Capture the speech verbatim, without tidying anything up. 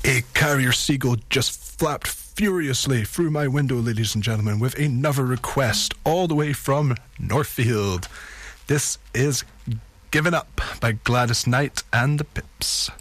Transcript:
A carrier seagull just flapped furiously through my window, ladies and gentlemen, with another request all the way from Northfield. This is Given Up by Gladys Knight and the Pips.